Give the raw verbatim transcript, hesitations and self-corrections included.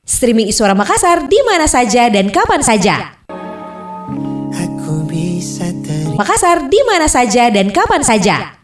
Streaming Iswara Makassar di mana saja dan kapan saja. Makassar di mana saja dan kapan saja.